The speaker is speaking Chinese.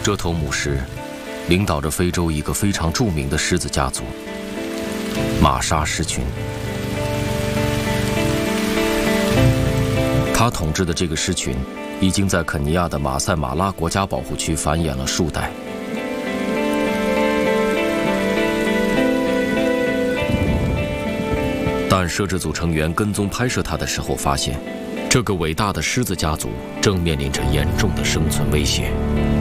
这头母狮领导着非洲一个非常著名的狮子家族——玛莎狮群。他统治的这个狮群已经在肯尼亚的马赛马拉国家保护区繁衍了数代。但摄制组成员跟踪拍摄他的时候发现，这个伟大的狮子家族正面临着严重的生存威胁。